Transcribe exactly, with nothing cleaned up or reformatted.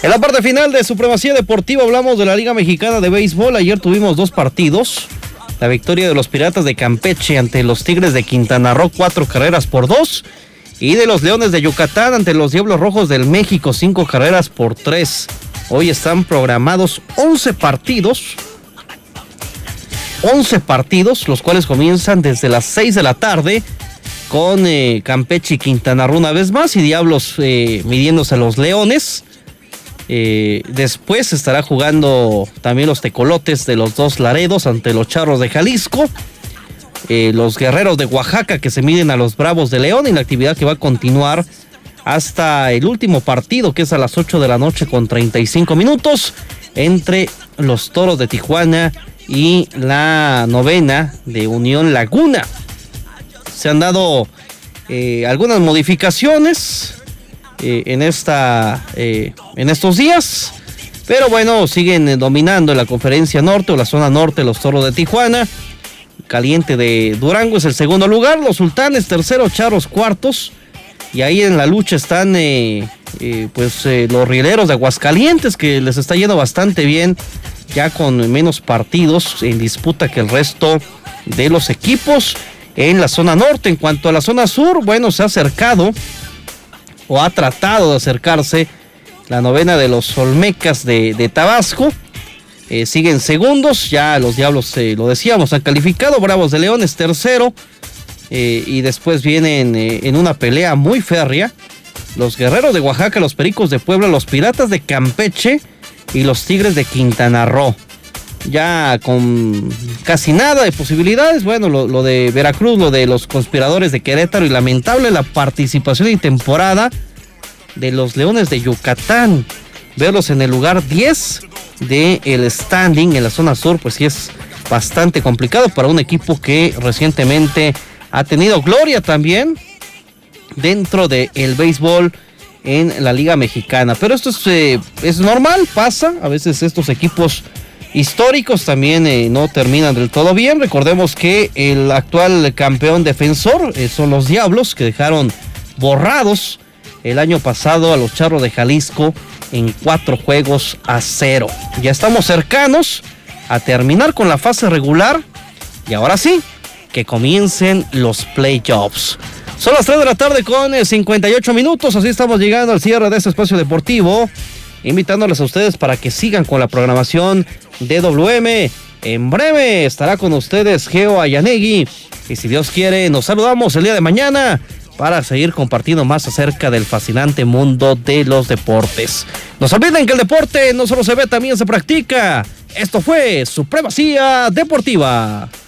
En la parte final de Supremacía Deportiva hablamos de la Liga Mexicana de Béisbol. Ayer tuvimos dos partidos. La victoria de los Piratas de Campeche ante los Tigres de Quintana Roo, cuatro carreras por dos. Y de los Leones de Yucatán ante los Diablos Rojos del México, cinco carreras por tres. Hoy están programados once partidos. once partidos, los cuales comienzan desde las seis de la tarde con eh, Campeche y Quintana Roo una vez más y Diablos eh, midiéndose a los Leones. Eh, después estará jugando también los Tecolotes de los Dos Laredos ante los Charros de Jalisco. Eh, los Guerreros de Oaxaca que se miden a los Bravos de León, y la actividad que va a continuar hasta el último partido, que es a las ocho de la noche con treinta y cinco minutos, entre los Toros de Tijuana y la novena de Unión Laguna. Se han dado eh, algunas modificaciones eh, en, esta, eh, en estos días, pero bueno, siguen dominando en la Conferencia Norte o la zona norte los Toros de Tijuana. Caliente de Durango es el segundo lugar, los Sultanes tercero, Charros cuartos, y ahí en la lucha están eh, eh, pues eh, los Rieleros de Aguascalientes, que les está yendo bastante bien, ya con menos partidos en disputa que el resto de los equipos en la zona norte. En cuanto a la zona sur, bueno, se ha acercado o ha tratado de acercarse la novena de los Olmecas de, de Tabasco. Eh, siguen segundos, ya los Diablos, eh, lo decíamos, han calificado. Bravos de León es tercero, eh, y después vienen eh, en una pelea muy férrea los Guerreros de Oaxaca, los Pericos de Puebla, los Piratas de Campeche y los Tigres de Quintana Roo. Ya con casi nada de posibilidades, bueno, lo, lo de Veracruz, lo de los Conspiradores de Querétaro, y lamentable la participación y temporada de los Leones de Yucatán. Verlos en el lugar diez del standing en la zona sur, pues sí es bastante complicado para un equipo que recientemente ha tenido gloria también dentro del béisbol en la Liga Mexicana. Pero esto es, eh, es normal, pasa, a veces estos equipos históricos también eh, no terminan del todo bien. Recordemos que el actual campeón defensor eh, son los Diablos, que dejaron borrados el año pasado a los Charros de Jalisco en cuatro juegos a cero. Ya estamos cercanos a terminar con la fase regular, y ahora sí, que comiencen los playoffs. Son las tres de la tarde con cincuenta y ocho minutos, así estamos llegando al cierre de este espacio deportivo, invitándoles a ustedes para que sigan con la programación de W M. En breve estará con ustedes Geo Ayanegui, y si Dios quiere nos saludamos el día de mañana para seguir compartiendo más acerca del fascinante mundo de los deportes. No se olviden que el deporte no solo se ve, también se practica. Esto fue Supremacía Deportiva.